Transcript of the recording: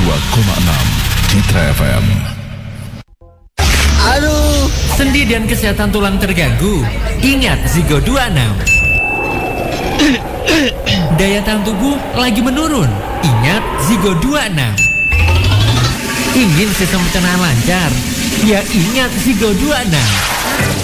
Citra FM. Aduh, sendi dan kesehatan tulang terganggu? Ingat Zigo 26. Daya tahan tubuh lagi menurun? Ingat Zigo 26. Ingin sistem pencernaan lancar? Ya ingat Zigo 26.